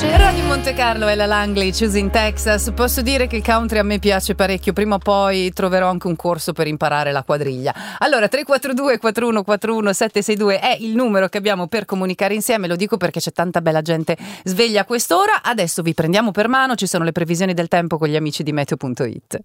Radio Monte Carlo è la Langley, Choosing Texas. Posso dire che il country a me piace parecchio. Prima o poi troverò anche un corso per imparare la quadriglia. Allora 342 4141 762 è il numero che abbiamo per comunicare insieme. Lo dico perché c'è tanta bella gente sveglia a quest'ora. Adesso vi prendiamo per mano, ci sono le previsioni del tempo con gli amici di Meteo.it.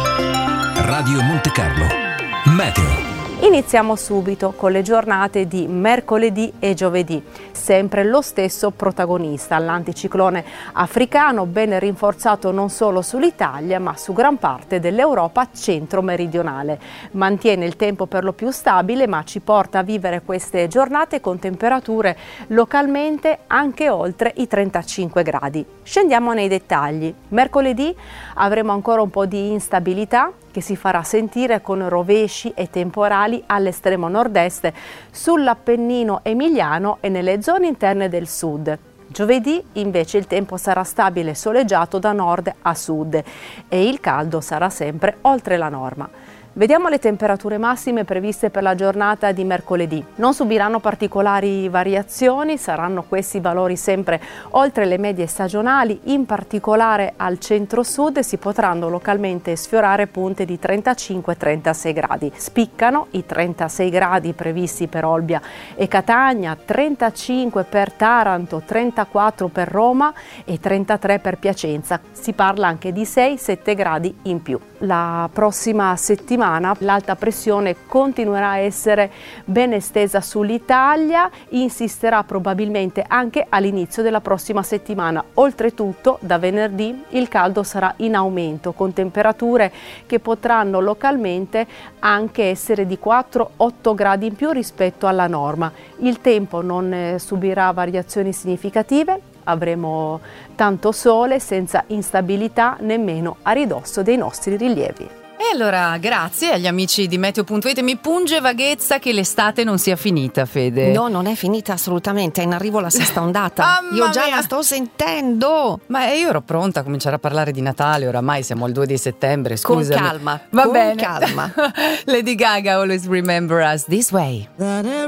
Radio Monte Carlo Meteo. Iniziamo subito con le giornate di mercoledì e giovedì. Sempre lo stesso protagonista, l'anticiclone africano, ben rinforzato non solo sull'Italia ma su gran parte dell'Europa centro-meridionale. Mantiene il tempo per lo più stabile ma ci porta a vivere queste giornate con temperature localmente anche oltre i 35 gradi. Scendiamo nei dettagli. Mercoledì avremo ancora un po' di instabilità che si farà sentire con rovesci e temporali all'estremo nord-est sull'Appennino emiliano e nelle zone interne del sud. Giovedì invece il tempo sarà stabile e soleggiato da nord a sud e il caldo sarà sempre oltre la norma. Vediamo le temperature massime previste per la giornata di mercoledì. Non subiranno particolari variazioni, saranno questi valori sempre oltre le medie stagionali, in particolare al centro-sud si potranno localmente sfiorare punte di 35-36 gradi. Spiccano i 36 gradi previsti per Olbia e Catania, 35 per Taranto, 34 per Roma e 33 per Piacenza. Si parla anche di 6-7 gradi in più. La prossima settimana l'alta pressione continuerà a essere ben estesa sull'Italia, insisterà probabilmente anche all'inizio della prossima settimana. Oltretutto da venerdì il caldo sarà in aumento con temperature che potranno localmente anche essere di 4-8 gradi in più rispetto alla norma. Il tempo non subirà variazioni significative. Avremo tanto sole senza instabilità nemmeno a ridosso dei nostri rilievi. E allora grazie agli amici di Meteo.it. Mi punge vaghezza che l'estate non sia finita, Fede. No, non è finita assolutamente, è in arrivo la sesta ondata. Io già la sto sentendo. Ma io ero pronta a cominciare a parlare di Natale, oramai siamo al 2 di settembre, scusami. Con calma, Va con bene. calma. Lady Gaga, Always Remember Us This Way.